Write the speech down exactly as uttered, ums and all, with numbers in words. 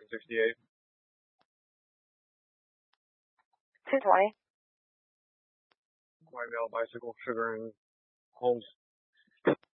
sixty-eight. two twenty. White male bicycle, Sugar and Holmes.